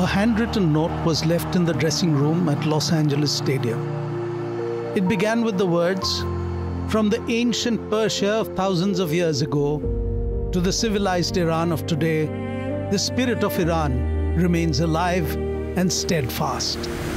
A handwritten note was left in the dressing room at Los Angeles Stadium. It began with the words, "From the ancient Persia of thousands of years ago to the civilized Iran of today, the spirit of Iran remains alive and steadfast."